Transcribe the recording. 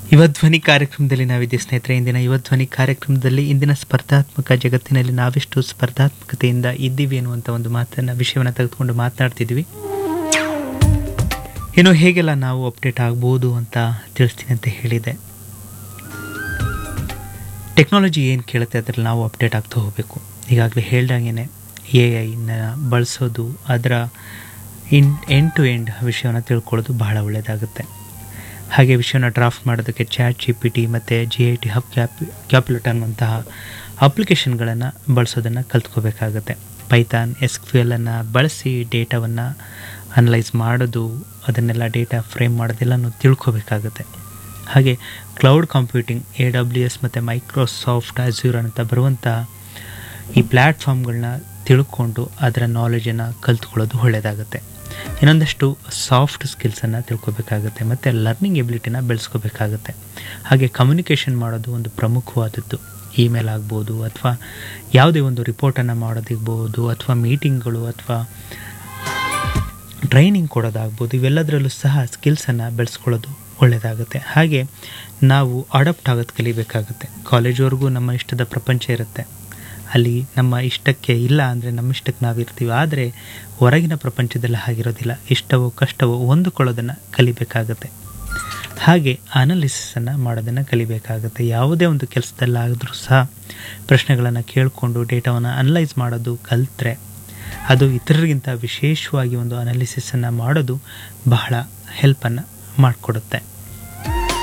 ಯುವ ಧ್ವನಿ ಕಾರ್ಯಕ್ರಮದಲ್ಲಿ ನಾವಿದ್ದೆ ಸ್ನೇಹಿತರೆ. ಇಂದಿನ ಯುವ ಧ್ವನಿ ಕಾರ್ಯಕ್ರಮದಲ್ಲಿ ಇಂದಿನ ಸ್ಪರ್ಧಾತ್ಮಕ ಜಗತ್ತಿನಲ್ಲಿ ನಾವೆಷ್ಟು ಸ್ಪರ್ಧಾತ್ಮಕತೆಯಿಂದ ಇದ್ದೀವಿ ಅನ್ನುವಂಥ ಒಂದು ವಿಷಯವನ್ನು ತೆಗೆದುಕೊಂಡು ಮಾತನಾಡ್ತಿದ್ವಿ. ಇನ್ನು ಹೇಗೆಲ್ಲ ನಾವು ಅಪ್ಡೇಟ್ ಆಗ್ಬೋದು ಅಂತ ತಿಳಿಸ್ತೀನಿ ಅಂತ ಹೇಳಿದೆ. ಟೆಕ್ನಾಲಜಿ ಏನು ಕೇಳುತ್ತೆ ಅದರಲ್ಲಿ ನಾವು ಅಪ್ಡೇಟ್ ಆಗ್ತಾ ಹೋಗಬೇಕು. ಈಗಾಗಲೇ ಹೇಳ್ದಂಗೆ AI ಬಳಸೋದು, ಅದರ ಎಂಡ್ ಟು ಎಂಡ್ ವಿಷಯವನ್ನು ತಿಳ್ಕೊಳ್ಳೋದು ಬಹಳ ಒಳ್ಳೆಯದಾಗುತ್ತೆ. ಹಾಗೆ ವಿಷಯನ ಡ್ರಾಫ್ಟ್ ಮಾಡೋದಕ್ಕೆ ChatGPT ಮತ್ತು GIT ಹಬ್ ಕ್ಯಾಲ್ಕುಲೇಟರ್ ಅನ್ನುವಂತಹ ಅಪ್ಲಿಕೇಶನ್ಗಳನ್ನು ಬಳಸೋದನ್ನು ಕಲ್ತ್ಕೋಬೇಕಾಗುತ್ತೆ. ಪೈಥಾನ್ SQL ಬಳಸಿ ಡೇಟಾವನ್ನು ಅನಲೈಸ್ ಮಾಡೋದು, ಅದನ್ನೆಲ್ಲ ಡೇಟಾ ಫ್ರೇಮ್ ಮಾಡೋದೆಲ್ಲನೂ ತಿಳ್ಕೋಬೇಕಾಗುತ್ತೆ. ಹಾಗೆ ಕ್ಲೌಡ್ ಕಂಪ್ಯೂಟಿಂಗ್, AWS ಮತ್ತು ಮೈಕ್ರೋಸಾಫ್ಟ್ ಅಜ್ಯೂರ್ ಅಂತ ಬರುವಂಥ ಈ ಪ್ಲ್ಯಾಟ್ಫಾರ್ಮ್ಗಳನ್ನ ತಿಳ್ಕೊಂಡು ಅದರ ನಾಲೆಜನ್ನು ಕಲ್ತ್ಕೊಳ್ಳೋದು ಒಳ್ಳೆಯದಾಗುತ್ತೆ. ಇನ್ನೊಂದಷ್ಟು ಸಾಫ್ಟ್ ಸ್ಕಿಲ್ಸನ್ನು ತಿಳ್ಕೊಬೇಕಾಗುತ್ತೆ ಮತ್ತು ಲರ್ನಿಂಗ್ ಎಬಿಲಿಟಿನ ಬೆಳೆಸ್ಕೋಬೇಕಾಗುತ್ತೆ. ಹಾಗೆ ಕಮ್ಯುನಿಕೇಷನ್ ಮಾಡೋದು ಒಂದು ಪ್ರಮುಖವಾದದ್ದು. ಇಮೇಲ್ ಆಗ್ಬೋದು, ಅಥವಾ ಯಾವುದೇ ಒಂದು ರಿಪೋರ್ಟನ್ನು ಮಾಡೋದಿರ್ಬೋದು, ಅಥವಾ ಮೀಟಿಂಗ್ಗಳು, ಅಥವಾ ಟ್ರೈನಿಂಗ್ ಕೊಡೋದಾಗ್ಬೋದು, ಇವೆಲ್ಲದರಲ್ಲೂ ಸಹ ಸ್ಕಿಲ್ಸನ್ನು ಬೆಳೆಸ್ಕೊಳ್ಳೋದು ಒಳ್ಳೆಯದಾಗುತ್ತೆ. ಹಾಗೆ ನಾವು ಅಡಾಪ್ಟ್ ಆಗೋದು ಕಲಿಬೇಕಾಗುತ್ತೆ. ಕಾಲೇಜ್ವರೆಗೂ ನಮ್ಮ ಇಷ್ಟದ ಪ್ರಪಂಚ ಇರುತ್ತೆ, ಅಲ್ಲಿ ನಮ್ಮ ಇಷ್ಟಕ್ಕೆ ಇಲ್ಲ ಅಂದರೆ ನಮ್ಮ ಇಷ್ಟಕ್ಕೆ ನಾವಿರ್ತೀವಿ. ಆದರೆ ಹೊರಗಿನ ಪ್ರಪಂಚದಲ್ಲಿ ಹಾಗಿರೋದಿಲ್ಲ. ಇಷ್ಟವೋ ಕಷ್ಟವೋ ಹೊಂದಿಕೊಳ್ಳೋದನ್ನು ಕಲಿಬೇಕಾಗುತ್ತೆ. ಹಾಗೆ ಅನಾಲಿಸಿಸನ್ನು ಮಾಡೋದನ್ನು ಕಲಿಬೇಕಾಗುತ್ತೆ. ಯಾವುದೇ ಒಂದು ಕೆಲಸದಲ್ಲಾದರೂ ಸಹ ಪ್ರಶ್ನೆಗಳನ್ನು ಕೇಳಿಕೊಂಡು ಡೇಟಾವನ್ನು ಅನಲೈಸ್ ಮಾಡೋದು ಕಲಿತ್ರೆ ಅದು ಇತರರಿಗಿಂತ ವಿಶೇಷವಾಗಿ ಒಂದು ಅನಾಲಿಸಿಸನ್ನು ಮಾಡೋದು ಬಹಳ ಹೆಲ್ಪನ್ನು ಮಾಡಿಕೊಡುತ್ತೆ.